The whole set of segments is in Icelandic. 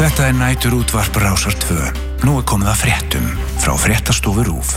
Þetta nætur útvarp Rásar 2. Nú komið að fréttum frá fréttastofu RÚV.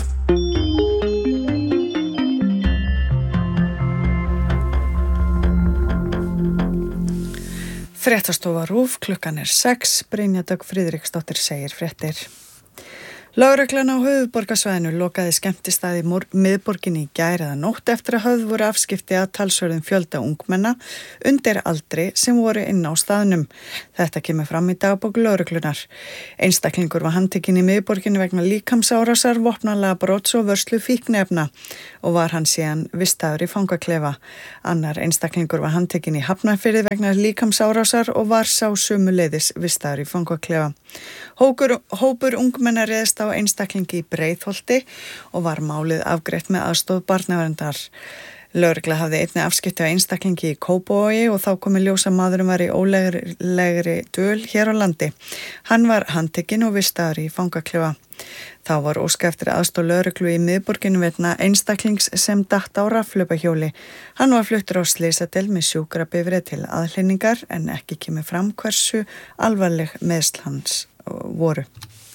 Fréttastofa RÚV, klukkan 6, Brynja Dögg Friðriksdóttir segir fréttir. Lögreglan á höfuðborgarsvæðinu lokaði skemmtistaði miðborginni í gær eða nótt eftir að höfð voru afskipti að talsverðum fjölda ungmenna undir aldri sem voru inn á staðnum. Þetta kemur fram í dagbók lögreglunar. Einstaklingur var handtekinn í miðborginni vegna líkamsárásar, vopnalega brots og vörslu fíkniefna og var hann síðan vistaður í fangaklefa. Annar einstaklingur var handtekinn í Hafnarfirði vegna líkamsárásar og var sá sömuleiðis vistaður í fangaklefa. Hópur ungmenna réðst á einstaklingi í Breiðholti og var málið afgreitt með aðstoð barnaverndar. Lögregla hafði einnig afskipti á einstaklingi í Kópavogi og þá kom í ljós að maðurinn var í ólegri dvöl hér á landi. Hann var handtekinn og vistaður í fangaklefa. Þá var óskað eftir aðstoð lögreglu í miðborginu vegna einstaklings sem datt á rafhlaupahjóli. Hann var fluttur á slysadeild með sjúkrabifreið til aðhlynningar en ekki kemur fram hversu alvarleg meiðsl hans voru.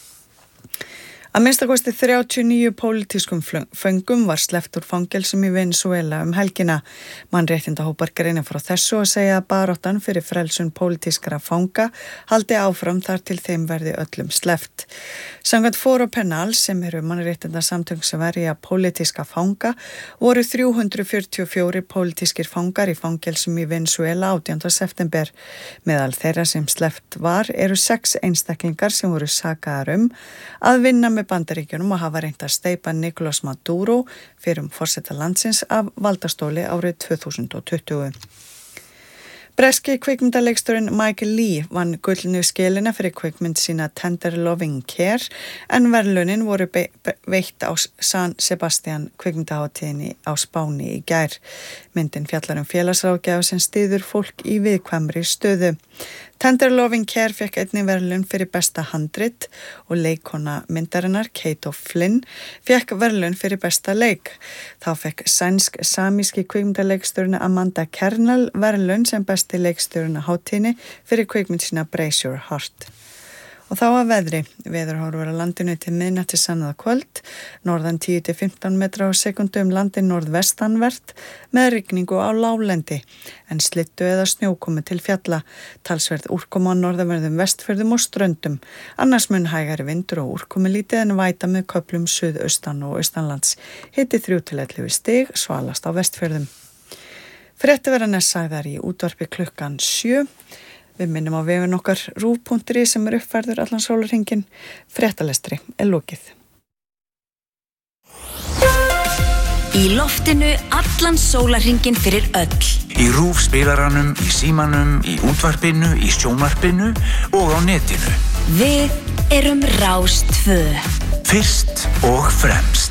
Að minnstakosti 39 pólitískum föngum var sleppt úr fangelsum í Venesúela helgina. Mannréttindahópar greina frá þessu og segja að baráttan fyrir frelsun pólitískra fanga haldi áfram þar til þeim verði öllum sleppt. Samkvæmt Foro Penal, sem eru mannréttindasamtök sem verja pólitíska fanga, voru 344 pólitískir fangar í fangelsum í Venesúela 18. september. Meðal þeirra sem sleppt var eru 6 einstaklingar sem voru sakaðir að vinna með Bandaríkjunum og hafa reynt að steypa Nicolás Maduro fyrrum forseta landsins af valdastóli árið 2020. Breski kvikmyndaleikstjórinn Michael Lee vann gullnu skilina fyrir kvikmynd sína Tender Loving Care en verðlaunin voru veitt á San Sebastián kvikmyndahátíðinni á Spáni í gær. Myndin fjallar félagsráðgjafa sem styður fólk í viðkvæmri stöðu. Tender Loving Care fekk einnig verðlaun fyrir besta handrit og leikkona myndarinnar Kate O'Flynn fekk verðlaun fyrir besta leik. Þá fekk sænsk-samíski kvikmyndaleikstjórinn Amanda Kernal verðlaun sem besti leikstjórinn á hátíðinni fyrir kvikmynd sína Brace Your Heart. Og þá að veðri. Veðurhorfur á landinu til miðnættis annað kvöld, norðan 10-15 metra á sekundu landið norðvestanvert með rigningu á láglendi, en slittu eða snjókomu til fjalla, talsverð úrkoma á norðanverðum Vestfjörðum og Ströndum. Annars mun hægari vindur og úrkomu lítið en væta með köflum suðaustan og austanlands. Hiti 3-11 stig, svalast á Vestfjörðum. Fréttaveran sagðar í útvarpi klukkan 7. Við minnum á vefinn okkar RÚV.is sem uppfærður allan sólarhringinn. Fréttalestri lokið. Í loftinu allan sólarhringinn fyrir öll. Í RÚV spilaranum, í símanum, í útvarpinu, í sjónvarpinu og á netinu. Við erum Rás 2. Fyrst og fremst.